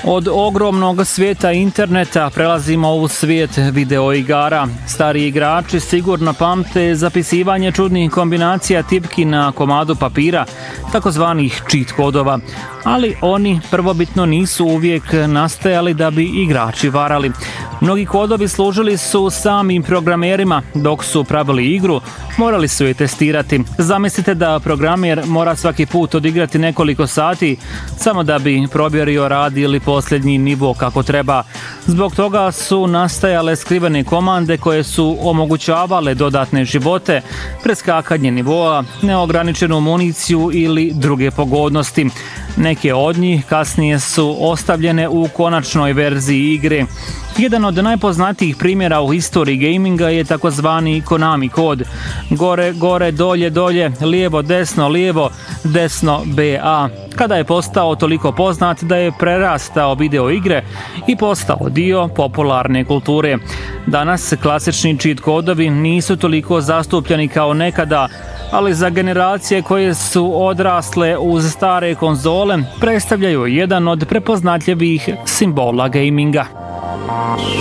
Od ogromnog svijeta interneta prelazimo u svijet videoigara. Stari igrači sigurno pamte zapisivanje čudnih kombinacija tipki na komadu papira, takozvanih cheat kodova. Ali oni prvobitno nisu uvijek nastajali da bi igrači varali. Mnogi kodovi služili su samim programerima. Dok su pravili igru, morali su je testirati. Zamislite da programer mora svaki put odigrati nekoliko sati samo da bi provjerio radi ili posljednji nivo kako treba. Zbog toga su nastajale skrivene komande koje su omogućavale dodatne živote, preskakanje nivoa, neograničenu municiju ili druge pogodnosti. Neke od njih kasnije su ostavljene u konačnoj verziji igre. Jedan od najpoznatijih primjera u historiji gaminga je takozvani Konami kod. Gore, gore, dolje, dolje, lijevo, desno, BA. Kada je postao toliko poznat da je prerastao video igre i postao dio popularne kulture. Danas klasični cheat kodovi nisu toliko zastupljeni kao nekada, ali za generacije koje su odrasle uz stare konzole predstavljaju jedan od prepoznatljivih simbola gaminga.